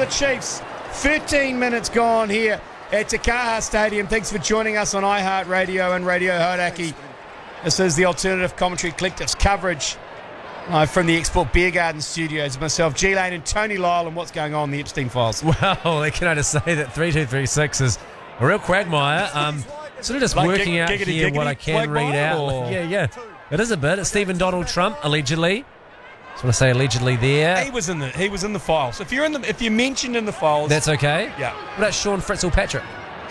Chiefs. 13 minutes gone here at Te Kaha Stadium. Thanks for joining us on iHeartRadio and Radio Hauraki. This is the Alternative Commentary Collective's coverage from the Export Beer Garden studios. Myself, G Lane, and Tony Lyle, and what's going on in the Epstein Files. Well, can I just say that 3236 is a real quagmire. Sort of just like working out here what I can read out. Or? Yeah. It is a bit. It's Stephen Donald Trump, allegedly. Just want to say allegedly there. He was in the files. If you're mentioned in the files, that's okay. Yeah. What about Sean Fitzpatrick?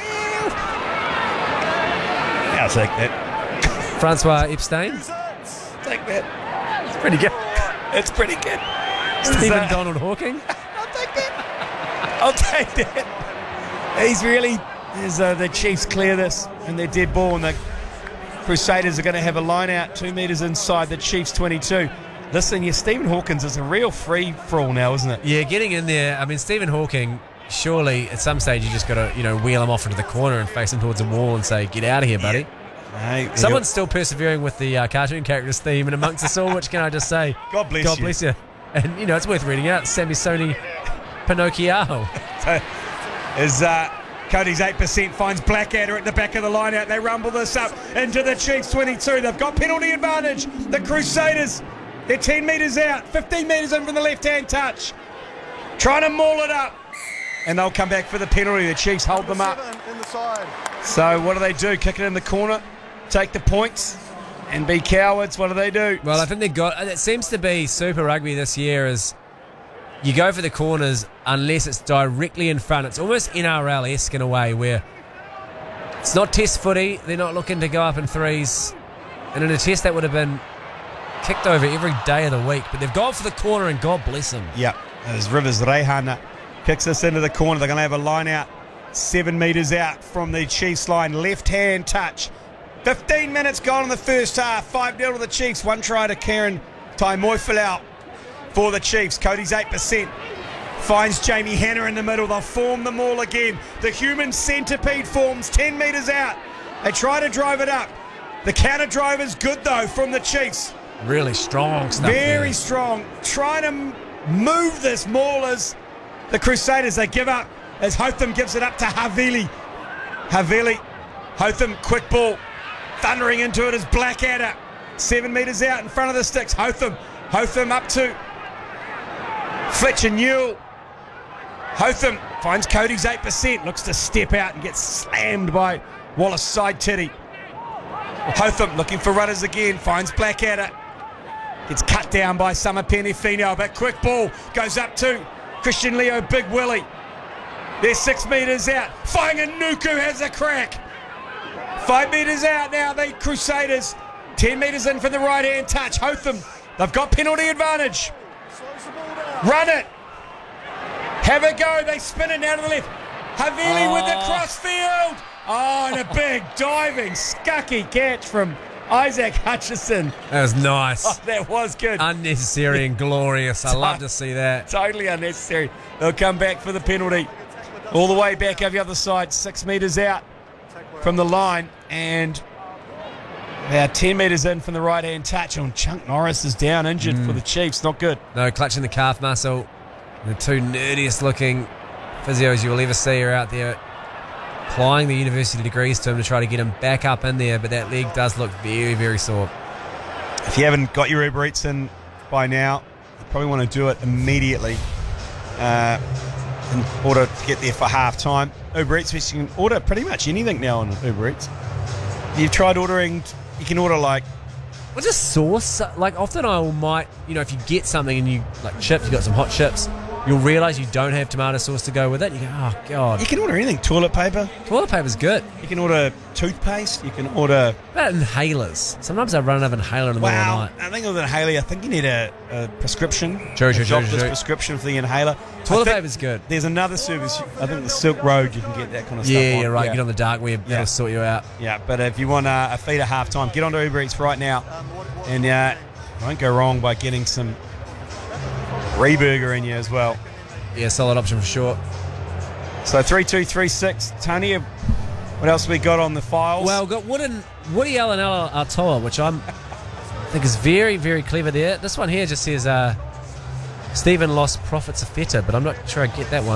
Yeah, I'll take that. Francois Epstein? Take that. It's pretty good. It's pretty good. Stephen Donald Hawking? I'll take that. He's really... the Chiefs clear this and they're dead ball, and the Crusaders are going to have a line out 2 metres inside the Chiefs 22. Listen, Stephen Hawkins is a real free-for-all now, isn't it? Yeah, getting in there. I mean, Stephen Hawking, surely at some stage you just got to, wheel him off into the corner and face him towards a wall and say, get out of here, buddy. Hey, someone's still persevering with the cartoon characters theme and amongst us all, which can I just say? God bless you. And, it's worth reading out. Sammy Sony Pinocchio. Cody's 8% finds Blackadder at the back of the line out. They rumble this up into the Chiefs 22. They've got penalty advantage. The Crusaders, they're 10 metres out, 15 metres in from the left-hand touch. Trying to maul it up. And they'll come back for the penalty. The Chiefs hold them up. So what do? Kick it in the corner, take the points, and be cowards. What do? Well, I think it seems to be Super Rugby this year is you go for the corners unless it's directly in front. It's almost NRL-esque in a way where it's not test footy. They're not looking to go up in threes. And in a test that would have been kicked over every day of the week. But they've gone for the corner and God bless them. Yeah, as Rivers Rehana kicks us into the corner. They're going to have a line out 7 metres out from the Chiefs line. Left-hand touch. 15 minutes gone in the first half. 5-0 to the Chiefs. One try to Karen Taimoifalau for the Chiefs. Cody's 8%. Finds Jamie Hanna in the middle. They'll form them all again. The human centipede forms 10 metres out. They try to drive it up. The counter drive is good, though, from the Chiefs. Really strong stuff. Very strong. Trying to move this maul as the Crusaders. They give up as Hotham gives it up to Havili. Hotham, quick ball. Thundering into it as Blackadder. 7 metres out in front of the sticks. Hotham up to Fletcher Newell. Hotham finds Cody's 8%, looks to step out and gets slammed by Wallace side titty. Hotham looking for runners again, finds Blackadder. Gets cut down by Summer Penifino, but quick ball goes up to Christian Leo Big Willie. They're 6 metres out. Whainganuku has a crack. 5 metres out now, the Crusaders. 10 metres in for the right-hand touch. Hotham, they've got penalty advantage. Run it. Have a go. They spin it now to the left. Havili with the crossfield. Oh, and a big diving scucky catch from Isaac Hutchison. That was nice. Oh, that was good. Unnecessary and glorious. I love to see that. Totally unnecessary. They'll come back for the penalty. All the way back over the other side. 6 metres out from the line. And about 10 metres in from the right-hand touch. On Chunk Norris is down injured for the Chiefs. Not good. No, clutching the calf muscle. The two nerdiest looking physios you will ever see are out there applying the university degrees to him to try to get him back up in there, but that leg does look very, very sore. If you haven't got your Uber Eats in by now, you probably want to do it immediately in order to get there for half time. Uber Eats, which you can order pretty much anything now on Uber Eats. You've tried ordering, you can order like... What's a sauce? Like often I might, if you get something and you, like chips, you got some hot chips, you'll realise you don't have tomato sauce to go with it. You go, oh, God. You can order anything. Toilet paper. Toilet paper's good. You can order toothpaste. You can order... What about inhalers? Sometimes I run out of inhaler in the middle of the night. I think with an inhaler, I think you need a prescription. Doctor's prescription for the inhaler. Toilet paper's good. There's another service. I think the Silk Road, you can get that kind of stuff on. Yeah, right. Yeah. Get on the dark web. That'll sort you out. Yeah, but if you want a feed at half time, get onto Uber Eats right now. And won't go wrong by getting some Reburger in you as well. Yeah, solid option for sure. So 3236. Tony, what else we got on the files? Well, we've got Woody Allen Artoa, which I think is very, very clever there. This one here just says Stephen lost profits of feta, but I'm not sure I get that one.